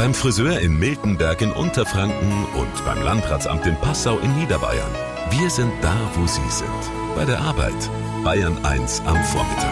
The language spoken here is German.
Beim Friseur in Miltenberg in Unterfranken und beim Landratsamt in Passau in Niederbayern. Wir sind da, wo Sie sind. Bei der Arbeit. Bayern 1 am Vormittag.